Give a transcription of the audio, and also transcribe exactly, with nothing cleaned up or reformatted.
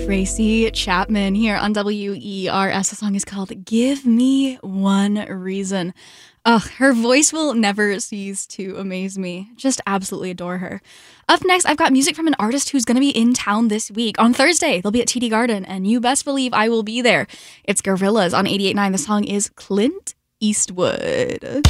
Tracy Chapman here on W E R S. The song is called Give Me One Reason. Ugh, her voice will never cease to amaze me. Just absolutely adore her. Up next, I've got music from an artist who's going to be in town this week. On Thursday, they'll be at T D Garden, and you best believe I will be there. It's Gorillaz on eighty-eight point nine. The song is Clint Eastwood.